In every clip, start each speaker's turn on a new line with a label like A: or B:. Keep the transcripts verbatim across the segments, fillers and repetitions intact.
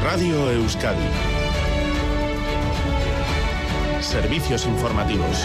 A: Radio Euskadi. Servicios informativos.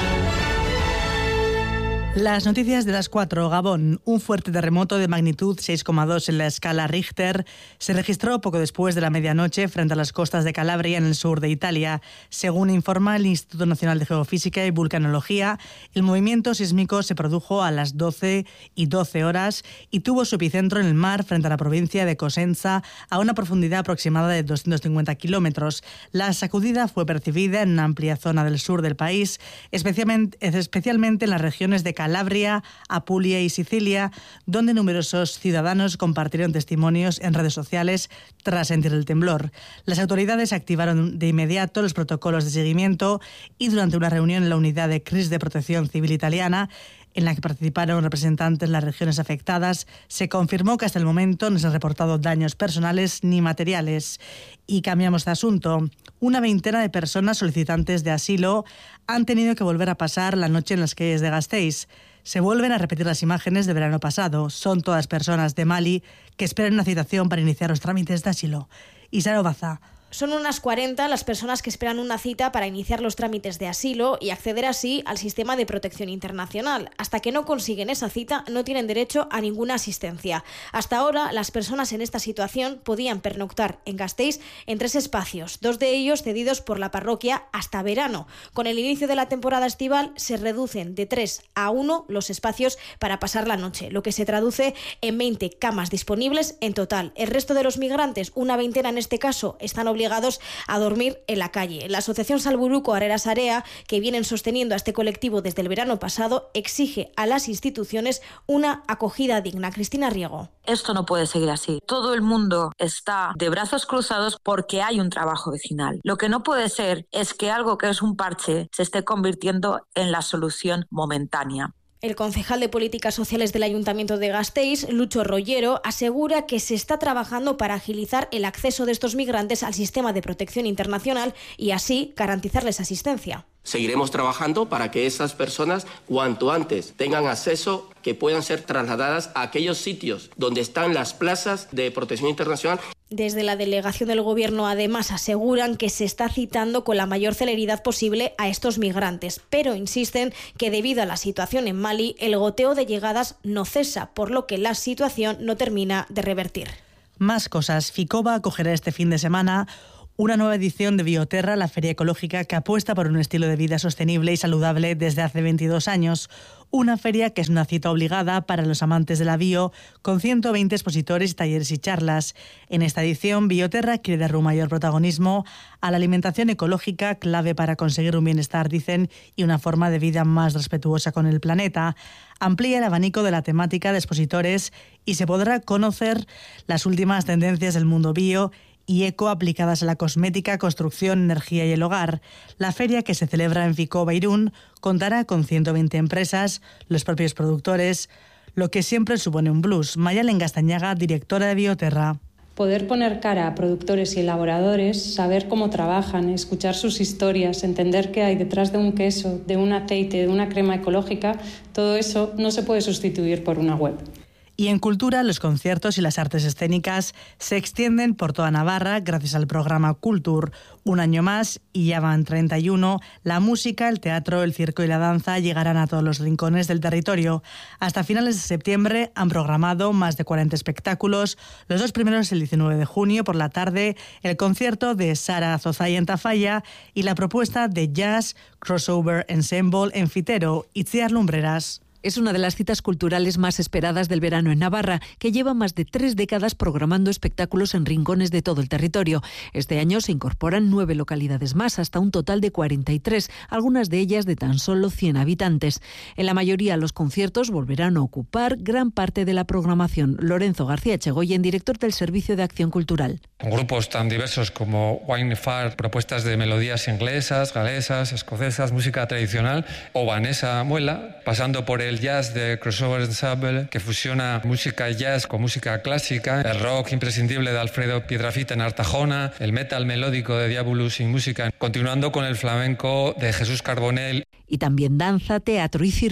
B: Las noticias de las cuatro. Gabón. Un fuerte terremoto de magnitud seis coma dos en la escala Richter se registró poco después de la medianoche frente a las costas de Calabria, en el sur de Italia. Según informa el Instituto Nacional de Geofísica y Vulcanología, el movimiento sísmico se produjo a las doce y doce horas y tuvo su epicentro en el mar frente a la provincia de Cosenza, a una profundidad aproximada de doscientos cincuenta kilómetros. La sacudida fue percibida en una amplia zona del sur del país, especialmente, especialmente en las regiones de Calabria, Apulia y Sicilia, donde numerosos ciudadanos compartieron testimonios en redes sociales tras sentir el temblor. Las autoridades activaron de inmediato los protocolos de seguimiento y durante una reunión en la unidad de crisis de protección civil italiana, en la que participaron representantes de las regiones afectadas, se confirmó que hasta el momento no se han reportado daños personales ni materiales. Y cambiamos de asunto. Una veintena de personas solicitantes de asilo han tenido que volver a pasar la noche en las calles de Gasteiz. Se vuelven a repetir las imágenes del verano pasado. Son todas personas de Mali que esperan una citación para iniciar los trámites de asilo. Isara Obaza.
C: Son unas cuarenta las personas que esperan una cita para iniciar los trámites de asilo y acceder así al sistema de protección internacional. Hasta que no consiguen esa cita, no tienen derecho a ninguna asistencia. Hasta ahora, las personas en esta situación podían pernoctar en Gasteiz en tres espacios, dos de ellos cedidos por la parroquia hasta verano. Con el inicio de la temporada estival, se reducen de tres a uno los espacios para pasar la noche, lo que se traduce en veinte camas disponibles en total. El resto de los migrantes, una veintena en este caso, están obligados obligados a dormir en la calle. La asociación Salburuko Arera Sarea, que vienen sosteniendo a este colectivo desde el verano pasado, exige a las instituciones una acogida digna. Cristina Riego.
D: Esto no puede seguir así. Todo el mundo está de brazos cruzados porque hay un trabajo vecinal. Lo que no puede ser es que algo que es un parche se esté convirtiendo en la solución momentánea.
C: El concejal de Políticas Sociales del Ayuntamiento de Gasteiz, Lucho Rollero, asegura que se está trabajando para agilizar el acceso de estos migrantes al sistema de protección internacional y así garantizarles asistencia.
E: Seguiremos trabajando para que esas personas cuanto antes tengan acceso, que puedan ser trasladadas a aquellos sitios donde están las plazas de protección internacional.
C: Desde la delegación del Gobierno, además, aseguran que se está citando con la mayor celeridad posible a estos migrantes, pero insisten que debido a la situación en Mali, el goteo de llegadas no cesa, por lo que la situación no termina de revertir.
B: Más cosas. Ficoba acogerá este fin de semana una nueva edición de Bioterra, la feria ecológica que apuesta por un estilo de vida sostenible y saludable desde hace veintidós años. Una feria que es una cita obligada para los amantes de la bio, con ciento veinte expositores, talleres y charlas. En esta edición, Bioterra quiere dar un mayor protagonismo a la alimentación ecológica, clave para conseguir un bienestar, dicen, y una forma de vida más respetuosa con el planeta. Amplía el abanico de la temática de expositores y se podrá conocer las últimas tendencias del mundo bio y eco aplicadas a la cosmética, construcción, energía y el hogar. La feria, que se celebra en Ficoba, Irún, contará con ciento veinte empresas, los propios productores, lo que siempre supone un plus. Mayalen Gastañaga, directora de Bioterra.
F: Poder poner cara a productores y elaboradores, saber cómo trabajan, escuchar sus historias, entender qué hay detrás de un queso, de un aceite, de una crema ecológica, todo eso no se puede sustituir por una web.
B: Y en cultura, los conciertos y las artes escénicas se extienden por toda Navarra gracias al programa Kultur. Un año más, y ya van treinta y uno, la música, el teatro, el circo y la danza llegarán a todos los rincones del territorio. Hasta finales de septiembre han programado más de cuarenta espectáculos. Los dos primeros el diecinueve de junio por la tarde, el concierto de Sara Zozay en Tafalla y la propuesta de jazz Crossover Ensemble en Fitero. Itziar Lumbreras.
G: Es una de las citas culturales más esperadas del verano en Navarra, que lleva más de tres décadas programando espectáculos en rincones de todo el territorio. Este año se incorporan nueve localidades más, hasta un total de cuarenta y tres, algunas de ellas de tan solo cien habitantes. En la mayoría, los conciertos volverán a ocupar gran parte de la programación. Lorenzo García Chegoyen, director del Servicio de Acción Cultural.
H: Con grupos tan diversos como Wine Far, propuestas de melodías inglesas, galesas, escocesas, música tradicional, o Vanessa Muela, pasando por el el jazz de Crossover Ensemble, que fusiona música jazz con música clásica, el rock imprescindible de Alfredo Piedrafita en Artajona, el metal melódico de Diabolus sin música, continuando con el flamenco de Jesús Carbonell.
G: Y también danza, teatro y circo.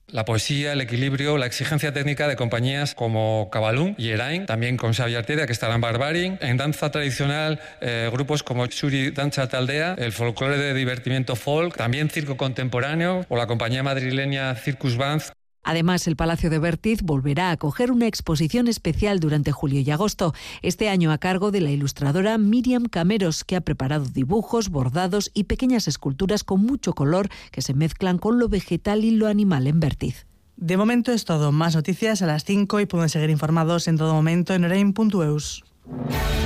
H: La poesía, el equilibrio, la exigencia técnica de compañías como Cabalún y Erain, también con Xavi Arteria, que estará en Barbarin. En danza tradicional, eh, grupos como Xuri Danza Taldea, el folclore de divertimiento folk, también circo contemporáneo o la compañía madrileña Circus Band.
G: Además, el Palacio de Bertiz volverá a acoger una exposición especial durante julio y agosto, este año a cargo de la ilustradora Miriam Cameros, que ha preparado dibujos, bordados y pequeñas esculturas con mucho color que se mezclan con lo vegetal y lo animal en Bertiz.
B: De momento es todo. Más noticias a las cinco y pueden seguir informados en todo momento en orain punto eus.